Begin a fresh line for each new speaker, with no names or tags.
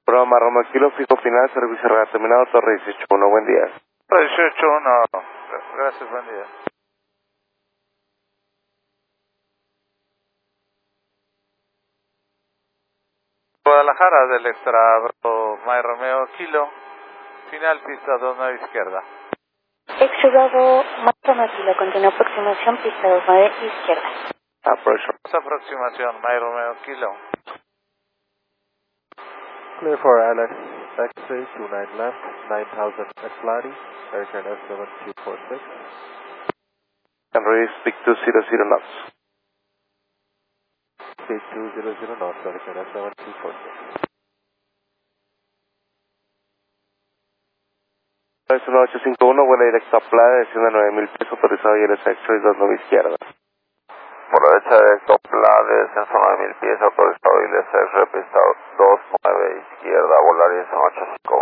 Programa Roma Kilo, fijo final, servicio regalo terminado, Torre 18-1, buen día.
18-1, gracias, buen día. Guadalajara del extra Bravo May Romeo Kilo, final pista 29 izquierda.
Extra Bravo May Romeo Kilo, continúa aproximación pista 29 izquierda.
Aproximación May Romeo Kilo.
Clear for Alex X-ray 29 left, 9000 Exlati, American S7246.
And ready, speak to 00 knots.
Speed 200 knots, American S7246.
Es 1851, vuela directo a Playa, desciende 9,000 pies, autorizado y el X-ray 29 izquierda.
Por la derecha directo Playa, descenso 9,000 pies, autorizado y el X-ray pista 29 izquierda, volar 1851.